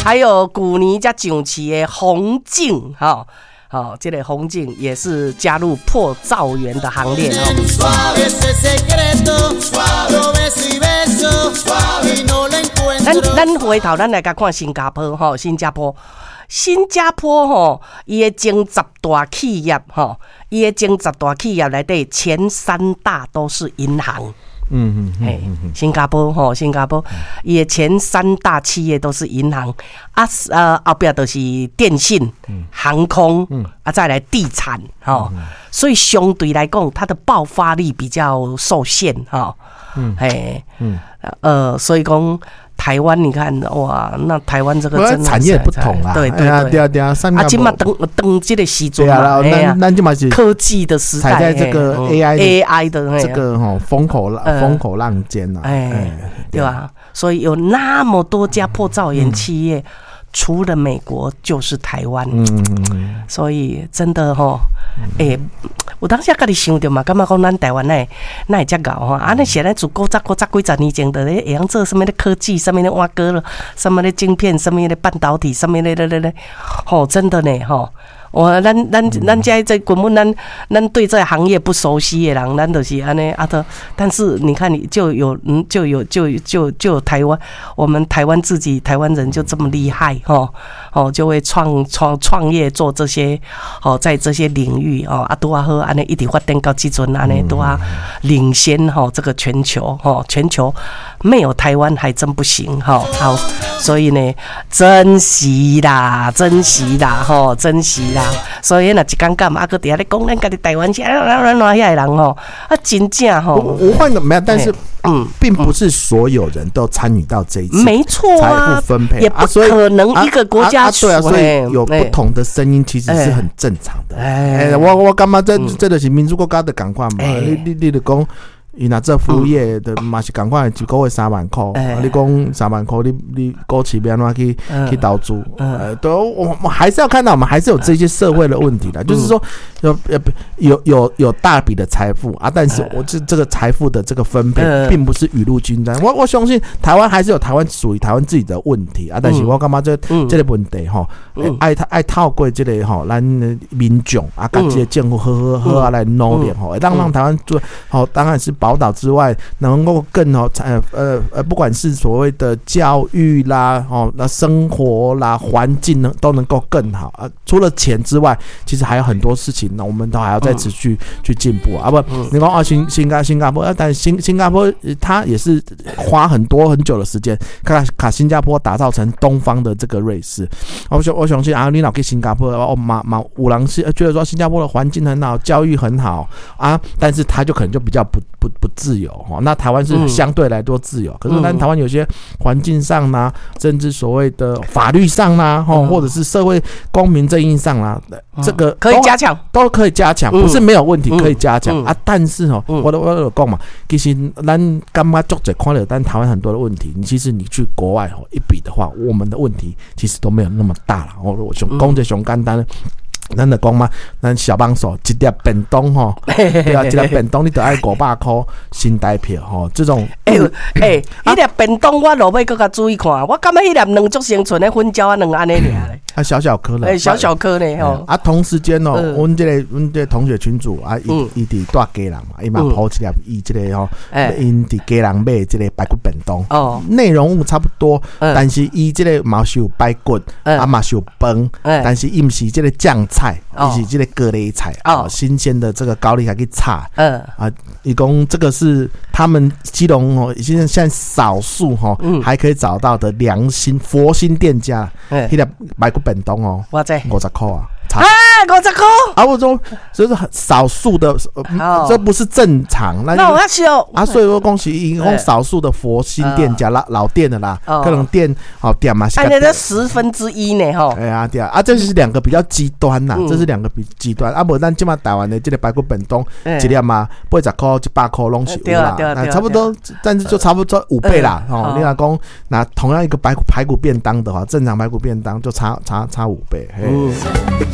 还有古尼加上市的宏景哈。哦，这个宏景也是加入破兆元的行列哦。咱回头咱来甲看新加坡哈，新加坡吼，伊的前10大企业吼，伊的前10大企业内底前3大都是银行。新加坡，伊的前3大企业都是银行后边都是电信、航空再来地产所以相对来讲，它的爆发力比较受限所以讲。台湾，你看哇，那台湾这个真的产业不同啦，对， 今嘛等这个时阵嘛， 咱今嘛是科技的时代， 踩在这个 AI 的这个风口浪尖呐， 对吧？所以有那么多家破兆元企业，除了美国就是台湾，所以真的有当时家己想着嘛，感觉讲咱台湾那会遮搞哈，那现在自古早几十年前的会用做什么的科技，什么的挖哥了，什么的晶片，什么的半导体，什么的真的呢咱家在根本咱对这个行业不熟悉的人，咱就是安尼但是你看你就有台湾，我们台湾自己台湾人就这么厉害就会创业做这些在这些领域拄啊好安尼一直发展到这阵安尼拄啊领先这个全球没有台湾还真不行好，所以呢珍惜啦。所以那一天干嘛？搁底下咧讲咱家己台湾是哪遐的人真正我换个没有，但是并不是所有人都参与到这一次， 没错啊， 财富分配也不可能一个国家对啊，所以有不同的声音其实是很正常的。我干嘛这就是民主国家的赶快嘛？你就讲。伊若做服务业的嘛是赶快一个月3万块，你讲3万块，你股市要安怎去投资？对，我还是要看到我们还是有这些社会的问题的，就是说有大笔的财富但是我这个财富的这个分配并不是雨露均沾。我相信台湾还是有台湾属于台湾自己的问题但是我感觉这个问题爱透过这个咱民众跟这个政府好来努力让台湾做当然是。宝岛之外，能够更不管是所谓的教育啦，那生活啦、环境都能够更好除了钱之外，其实还有很多事情，我们都还要再持续去进步不，你讲新加坡，但新加坡它也是花很久的时间，把新加坡打造成东方的这个瑞士。我相信你老去新加坡有人是觉得说新加坡的环境很好，教育很好但是他就可能就比较不自由那台湾是相对来多自由，可是台湾有些环境上啦，甚至所谓的法律上啦或者是社会公民正义上啦，这个可以加强， 都可以加强，不是没有问题，可以加强但是我有讲嘛，其实咱感觉作者看了但台湾很多的问题，其实你去国外一比的话，我们的问题其实都没有那么大了。我讲这上简单。咱就讲嘛，咱小帮手一粒便当对啊，一粒便当你就要500块新台票这种迄粒便当我落尾搁较注意看，我感觉迄粒两足成寸的粉椒两安尼尔咧， 小颗咧， 小颗咧同时间阮这个同学群组伊伫住家人嘛，伊嘛抛一粒伊这个因伫家人买这个排骨便当内容物差不多，但是伊这个嘛是有排骨嘛是有饭，但是伊毋是这个酱菜，伊是这个蛤蜊菜新鲜的这个高丽还去炒伊讲这个是他们基隆现在少数还可以找到的良心佛心店家，迄粒排骨便当我知 50块 50块我说这是很少数的这不是正常那我要修所以说恭喜伊讲少数的佛心店家老店的啦可能店嘛是这1/10呢这是两个比较极端啦这是两个比极端不然现在台湾的这个排骨便当一粒嘛80块100块都是有啦差不多但是就差不多5倍啦你若讲那同样一个排骨便当的话正常排骨便当就差5倍